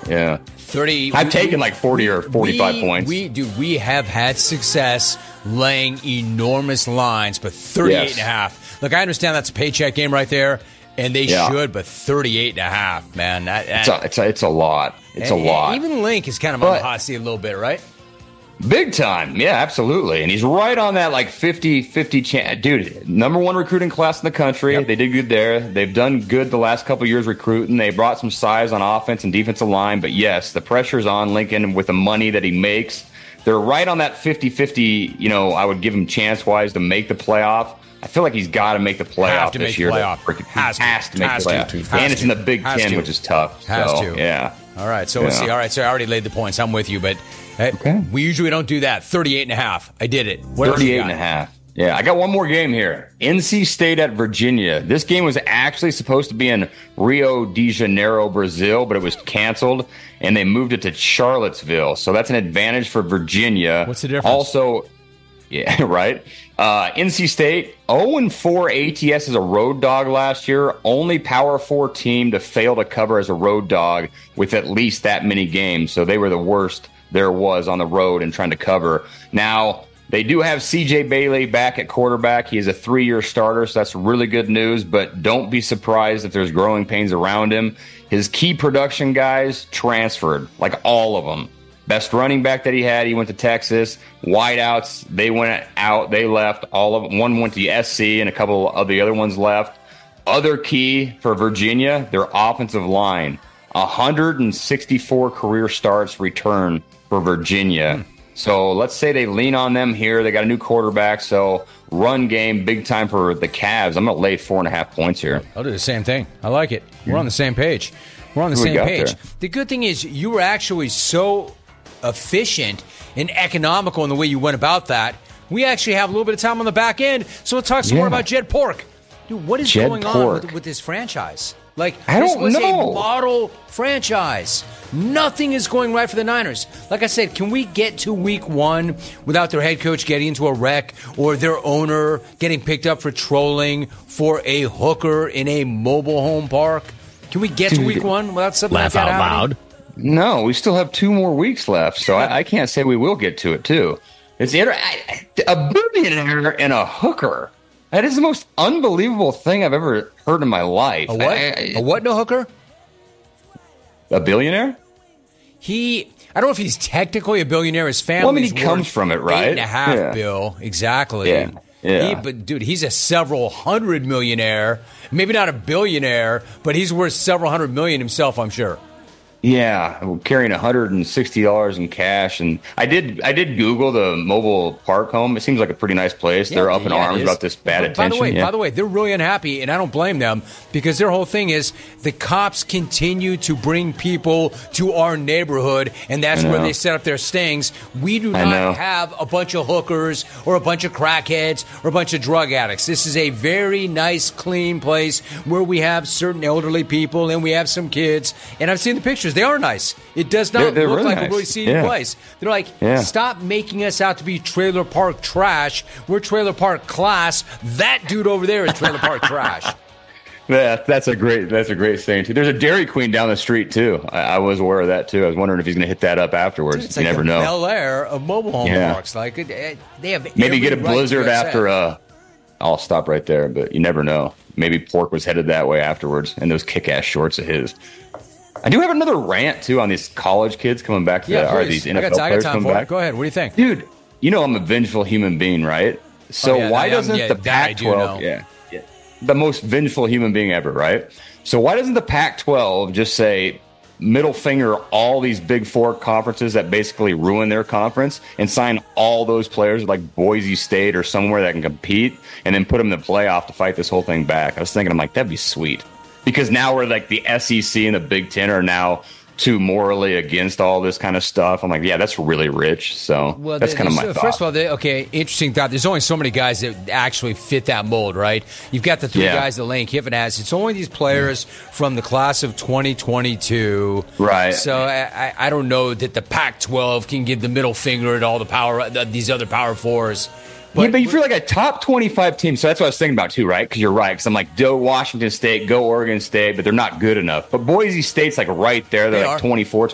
Yeah. 30. I've taken like 40 or 45 points. We have had success laying enormous lines, but 38 and a half. Look, I understand that's a paycheck game right there, and they should, but 38 and a half, man. It's a lot. It's a lot. Even Link is kind of on the hot seat a little bit, right? Big time. Yeah, absolutely. And he's right on that like 50-50 chance. Dude, number one recruiting class in the country. Yep. They did good there. They've done good the last couple of years recruiting. They brought some size on offense and defensive line. But yes, the pressure's on Lincoln with the money that he makes. They're right on that 50-50, I would give him chance-wise to make the playoff. I feel like he's got to make the playoff this year. Has to make the playoff. And it's in the Big Ten, which is tough. Has to. Yeah. All right, so let's see. All right, so I already laid the points. I'm with you, but we usually don't do that. 38 and a half. I did it. 38 and a half. Yeah, I got one more game here. NC State at Virginia. This game was actually supposed to be in Rio de Janeiro, Brazil, but it was canceled, and they moved it to Charlottesville. So that's an advantage for Virginia. What's the difference? Also, yeah, right. NC State, 0-4 ATS as a road dog last year. Only Power 4 team to fail to cover as a road dog with at least that many games. So they were the worst there was on the road and trying to cover. Now, they do have C.J. Bailey back at quarterback. He is a 3-year starter, so that's really good news. But don't be surprised if there's growing pains around him. His key production guys transferred, like all of them. Best running back that he had, he went to Texas. Wideouts, they went out, they left. All of them. One went to SC, and a couple of the other ones left. Other key for Virginia, their offensive line. 164 career starts return for Virginia. So let's say they lean on them here. They got a new quarterback, so run game, big time for the Cavs. I'm going to lay 4.5 points here. I'll do the same thing. I like it. We're on the same page. We're on the same page. There? The good thing is you were actually so efficient and economical in the way you went about that. We actually have a little bit of time on the back end, so let's talk some more about Jed Pork. Dude, what is going on with this franchise? Like, this was a model franchise. Nothing is going right for the Niners. Like I said, can we get to week 1 without their head coach getting into a wreck or their owner getting picked up for trolling for a hooker in a mobile home park? Can we get to week 1 without something like that happening? No, we still have 2 more weeks left, so I can't say we will get to it, too. It's a billionaire and a hooker. That is the most unbelievable thing I've ever heard in my life. A what? A what, no hooker? A billionaire? I don't know if he's technically a billionaire. His family. Well, I mean, he comes from it, right? 8.5 bill, exactly. Yeah. But dude, he's a several hundred millionaire. Maybe not a billionaire, but he's worth several hundred million himself, I'm sure. Yeah, carrying $160 in cash, and I did Google the mobile park home. It seems like a pretty nice place. They're up in arms about this bad attention. By the way, they're really unhappy, and I don't blame them because their whole thing is the cops continue to bring people to our neighborhood, and that's where they set up their stings. We do not have a bunch of hookers or a bunch of crackheads or a bunch of drug addicts. This is a very nice, clean place where we have certain elderly people and we have some kids, and I've seen the pictures. They are nice. It does not look really like a really seedy place. They're like, stop making us out to be trailer park trash. We're trailer park class. That dude over there is trailer park trash. Yeah, that's a great saying too. There's a Dairy Queen down the street too. I was aware of that too. I was wondering if he's going to hit that up afterwards. Dude, it's you like never know. Bel Air of mobile home parks. Like they have maybe get a blizzard after. I'll stop right there, but you never know. Maybe Pork was headed that way afterwards, and those kick-ass shorts of his. I do have another rant, too, on these college kids coming back to these NFL players coming back. Go ahead. What do you think? Dude, I'm a vengeful human being, right? So why doesn't the Pac-12... the most vengeful human being ever, right? So why doesn't the Pac-12 just say, middle finger all these Big Four conferences that basically ruin their conference and sign all those players like Boise State or somewhere that can compete and then put them in the playoff to fight this whole thing back? I was thinking, I'm like, that'd be sweet. Because now we're like the SEC and the Big Ten are now too morally against all this kind of stuff. I'm like, yeah, that's really rich. So that's kind of my thought. First of all, interesting thought. There's only so many guys that actually fit that mold, right? You've got the 3 guys that Lane Kiffin has. It's only these players from the class of 2022. Right. So I don't know that the Pac-12 can give the middle finger at all the power, these other Power Fours. But you feel like a top 25 team. So that's what I was thinking about, too, right? Because you're right. Because I'm like, go Washington State, go Oregon State, but they're not good enough. But Boise State's like right there. They're like 24,